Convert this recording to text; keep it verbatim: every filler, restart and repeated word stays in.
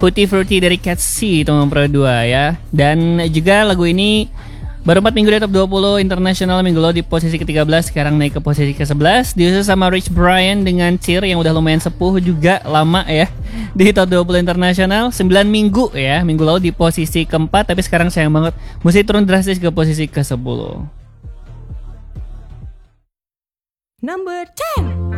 Tutti Frutti dari Cat C itu nomor dua ya. Dan juga lagu ini baru empat minggu di top dua puluh internasional, minggu lalu di posisi ke tiga belas, sekarang naik ke posisi ke sebelas. Disusul sama Rich Brian dengan Cheer yang udah lumayan sepuh juga, lama ya, di top dua puluh internasional. sembilan minggu ya, minggu lalu di posisi keempat, tapi sekarang sayang banget mesti turun drastis ke posisi ke sepuluh. Number ten.